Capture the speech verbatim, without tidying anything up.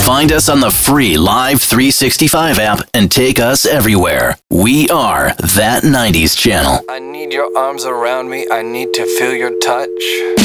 Find us on the free Live three sixty-five app and take us everywhere. We are That nineties Channel. I need your arms around me. I need to feel your touch.